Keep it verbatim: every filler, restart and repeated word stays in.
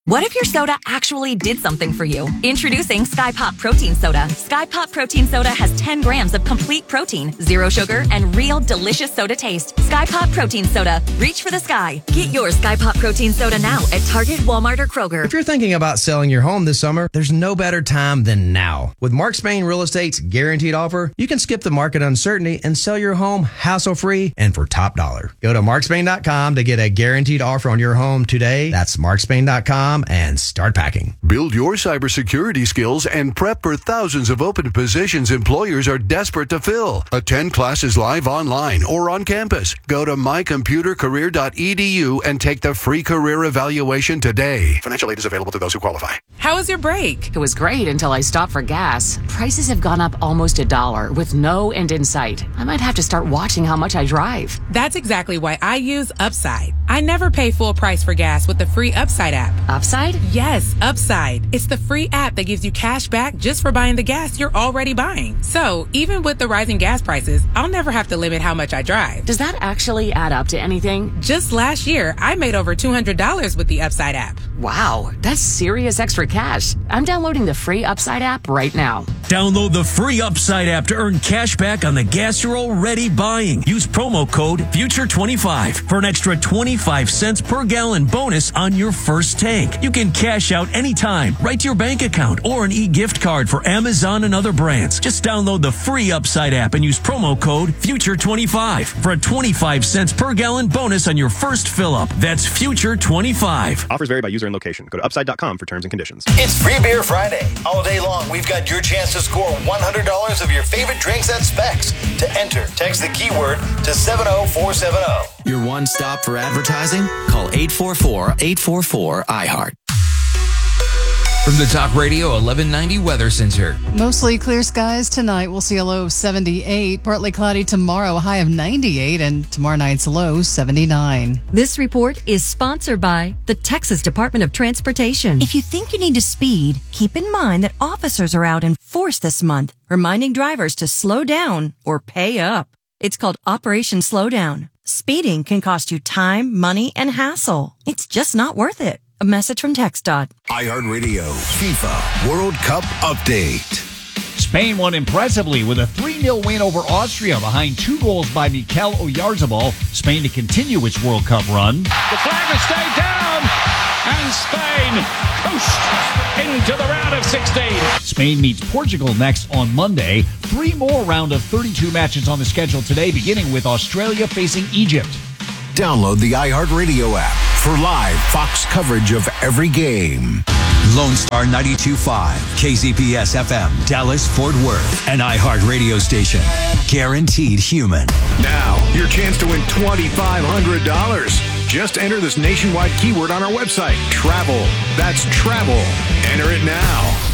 What if your soda actually did something for you? Introducing Sky Pop Protein Soda. Sky Pop Protein Soda has ten grams of complete protein, zero sugar, and real delicious soda taste. Sky Pop Protein Soda. Reach for the sky. Get your Sky Pop Protein Soda now at Target, Walmart, or Kroger. If you're thinking about selling your home this summer, there's no better time than now. With Mark Spain Real Estate's guaranteed offer, you can skip the market uncertainty and sell your home hassle-free and for top dollar. Go to mark spain dot com to get a guaranteed offer on your home today. That's mark spain dot com and start packing. Build your cybersecurity skills and prep for thousands of open positions employers are desperate to fill. Attend classes live online or on campus. Go to my computer career dot e d u and take the free career evaluation today. Financial aid is available to those who qualify. How was your break? It was great until I stopped for gas. Prices have gone up almost a dollar with no end in sight. I might have to start watching how much I drive. That's exactly why I use Upside. I never pay full price for gas with the free Upside app. Upside? Yes, Upside. It's the free app that gives you cash back just for buying the gas you're already buying. So even with the rising gas prices, I'll never have to limit how much I drive. Does that actually add up to anything? Just last year, I made over two hundred dollars with the Upside app. Wow, that's serious extra cash. I'm downloading the free Upside app right now. Download the free Upside app to earn cash back on the gas you're already buying. Use promo code future twenty-five for an extra twenty-five cents per gallon bonus on your first tank. You can cash out anytime, right to your bank account, or an e-gift card for Amazon and other brands. Just download the free Upside app and use promo code future twenty-five for a twenty-five cents per gallon bonus on your first fill up. That's future twenty-five. Offers vary by user and location. Go to upside dot com for terms and conditions. It's Free Beer Friday. All day long, we've got your chance to score one hundred dollars of your favorite drinks at Specs. To enter, text the keyword to seven oh four seven oh. Your one stop for advertising? Call eight four four, eight four four, I heart. From the Talk Radio eleven ninety Weather Center. Mostly clear skies tonight. We'll see a low of seventy-eight. Partly cloudy tomorrow, a high of ninety-eight. And tomorrow night's low, seventy-nine. This report is sponsored by the Texas Department of Transportation. If you think you need to speed, keep in mind that officers are out in force this month, reminding drivers to slow down or pay up. It's called Operation Slowdown. Speeding can cost you time, money, and hassle. It's just not worth it. A message from TxDOT. iHeartRadio FIFA World Cup Update. Spain won impressively with a three nil win over Austria behind two goals by Mikel Oyarzabal. Spain to continue its World Cup run. The flag has stayed down, and Spain coast into the round of sixteen. Spain meets Portugal next on Monday. Three more round of thirty-two matches on the schedule today, beginning with Australia facing Egypt. Download the iHeartRadio app for live Fox coverage of every game. Lone Star ninety-two point five, K Z P S F M, Dallas, Fort Worth, an iHeart radio station. Guaranteed human. Now, your chance to win twenty-five hundred dollars. Just enter this nationwide keyword on our website, travel. That's travel. Enter it now.